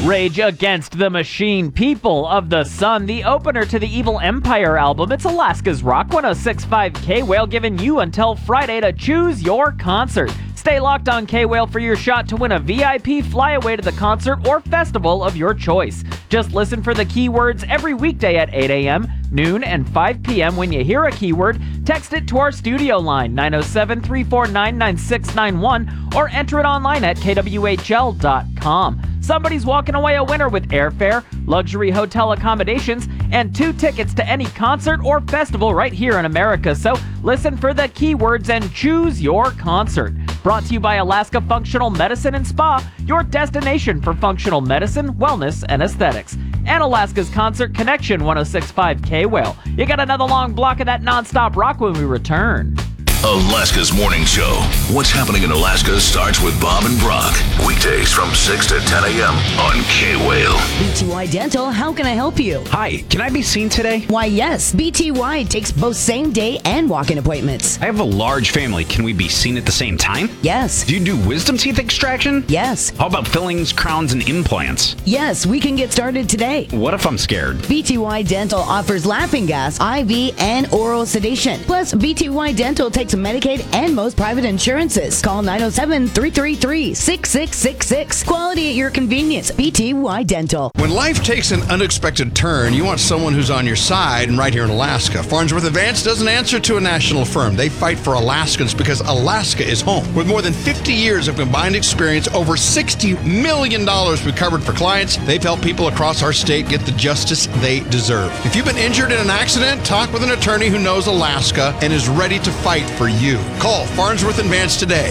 Rage Against the Machine, People of the Sun, the opener to the Evil Empire album. It's Alaska's Rock 106.5 K-Whale, giving you until Friday to choose your concert. Stay locked on K-Whale for your shot to win a VIP flyaway to the concert or festival of your choice. Just listen for the keywords every weekday at 8 a.m., noon, and 5 p.m. When you hear a keyword, text it to our studio line, 907-349-9691, or enter it online at kwhl.com. Somebody's walking away a winner with airfare, luxury hotel accommodations, and 2 tickets to any concert or festival right here in America. So listen for the keywords and choose your concert. Brought to you by Alaska Functional Medicine and Spa, your destination for functional medicine, wellness, and aesthetics. And Alaska's Concert Connection 106.5 K-Whale. You got another long block of that nonstop rock when we return. Alaska's Morning Show. What's happening in Alaska starts with Bob and Brock. Weekdays from 6 to 10 a.m. on K-Whale. BTY Dental, how can I help you? Hi, can I be seen today? Why, yes. BTY takes both same-day and walk-in appointments. I have a large family. Can we be seen at the same time? Yes. Do you do wisdom teeth extraction? Yes. How about fillings, crowns, and implants? Yes, we can get started today. What if I'm scared? BTY Dental offers laughing gas, IV, and oral sedation. Plus, BTY Dental takes Medicaid and most private insurances. Call 907-333-6666. Quality at your convenience. BTY Dental. When life takes an unexpected turn, you want someone who's on your side, and right here in Alaska. Farnsworth Advance doesn't answer to a national firm. They fight for Alaskans because Alaska is home. With more than 50 years of combined experience, over $60 million recovered for clients, they've helped people across our state get the justice they deserve. If you've been injured in an accident, talk with an attorney who knows Alaska and is ready to fight for you. Call Farnsworth and Vance today,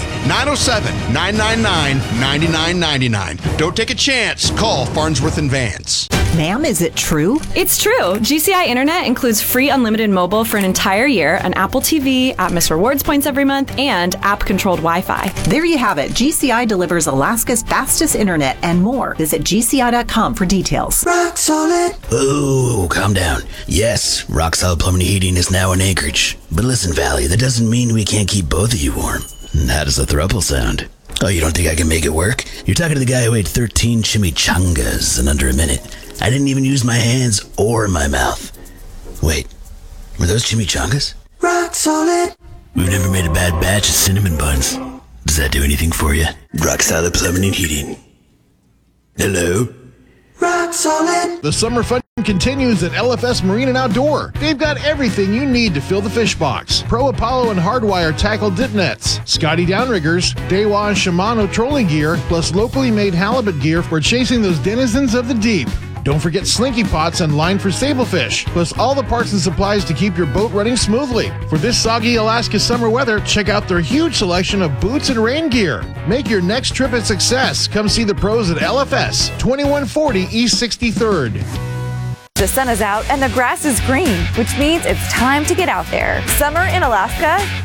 907-999-9999. Don't take a chance. Call Farnsworth and Vance. Ma'am, is it true? It's true. GCI Internet includes free unlimited mobile for an entire year, an Apple TV, Atmos Rewards points every month, and app-controlled Wi-Fi. There you have it. GCI delivers Alaska's fastest internet and more. Visit GCI.com for details. Rock Solid. Oh, calm down. Yes, Rock Solid Plumbing and Heating is now in Anchorage. But listen, Valley, that doesn't mean we can't keep both of you warm. How does the throuple sound? Oh, you don't think I can make it work? You're talking to the guy who ate 13 chimichangas in under a minute. I didn't even use my hands or my mouth. Wait, were those chimichangas? Rock Solid. We've never made a bad batch of cinnamon buns. Does that do anything for you? Rock Solid Plumbing and Heating. Hello? Rock Solid. The summer fun continues at LFS Marine and Outdoor. They've got everything you need to fill the fish box. Pro Apollo and Hardwire tackle dip nets, Scotty downriggers, Dewa and Shimano trolling gear, plus locally made halibut gear for chasing those denizens of the deep. Don't forget slinky pots and line for sablefish, plus all the parts and supplies to keep your boat running smoothly. For this soggy Alaska summer weather, check out their huge selection of boots and rain gear. Make your next trip a success. Come see the pros at LFS, 2140 East 63rd. The sun is out and the grass is green, which means it's time to get out there. Summer in Alaska